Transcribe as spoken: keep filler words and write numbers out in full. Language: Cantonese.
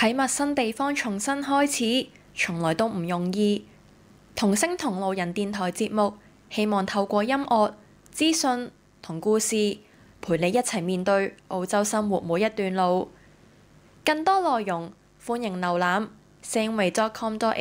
喺陌生地方重新開始，從來都唔容易。同聲同路人電台節目，希望透過音樂、資訊同故事，陪你一齊面對澳洲生活每一段路。更多內容，歡迎瀏覽 singway dot com dot a